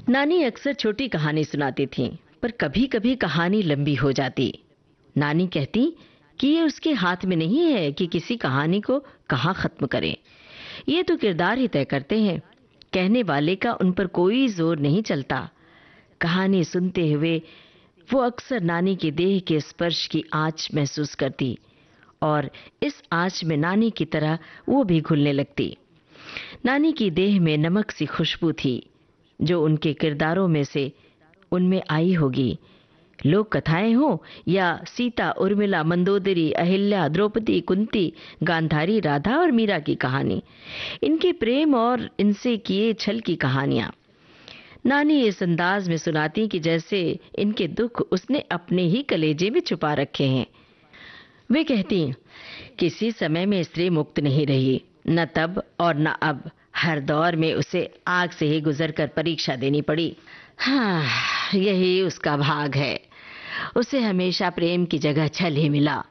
नानी अक्सर छोटी कहानी सुनाती थीं, पर कभी-कभी कहानी लंबी हो जाती। नानी कहती कि ये उसके हाथ में नहीं है कि किसी कहानी को कहाँ खत्म करें। ये तो किरदार ही तय करते हैं। कहने वाले का उन पर कोई जोर नहीं चलता। कहानी सुनते हुए वो अक्सर नानी के देह के स्पर्श की आंच महसूस करती और इस आंच में नानी की तरह वो भी घुलने लगती। नानी की देह में नमक सी खुशबू थी जो उनके किरदारों में से उनमें आई होगी। लोक कथाएं हो या सीता, उर्मिला, मंदोदरी, अहिल्या, द्रौपदी, कुंती, गांधारी, राधा और मीरा की कहानी, इनके प्रेम और इनसे किए छल की कहानियां नानी इस अंदाज में सुनाती कि जैसे इनके दुख उसने अपने ही कलेजे में छुपा रखे हैं। वे कहती, किसी समय में स्त्री मुक्त नहीं रही, न तब और न अब। हर दौर में उसे आग से ही गुजरकर परीक्षा देनी पड़ी। हाँ, यही उसका भाग है। उसे हमेशा प्रेम की जगह छल ही मिला।